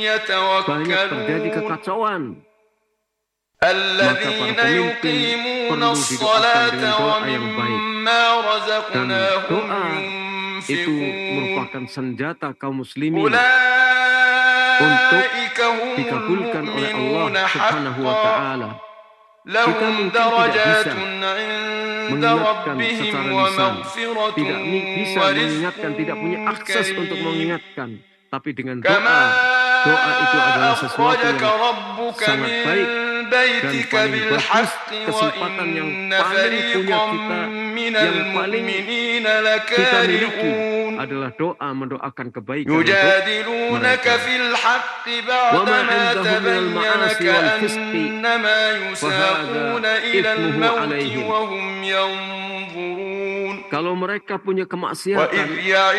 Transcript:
banyak terjadi kekacauan. Maka para pemimpin perlu didoakan dengan doa yang baik. Dan doa itu merupakan senjata kaum muslimin untuk dikabulkan oleh Allah Subhanahu wa ta'ala. Kita mungkin tidak bisa mengingatkan secara lisan, tidak bisa mengingatkan, tidak punya akses untuk mengingatkan. Tapi dengan doa itu adalah sesuatu yang sangat baik dan paling bagus. Kesempatan yang paling punya kita, yang paling kita miliki adalah doa, mendoakan kebaikan untuk mereka. Wa ma 'indahum minal ma'asi wal fisqi fahadha ithmuhu 'alaihim. Kalau mereka punya kemaksiatan